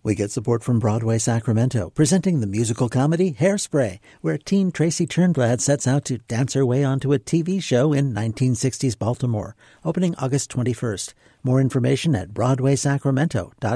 We get support from Broadway Sacramento, presenting the musical comedy Hairspray, where teen Tracy Turnblad sets out to dance her way onto a TV show in 1960s Baltimore, opening August 21st. More information at BroadwaySacramento.com.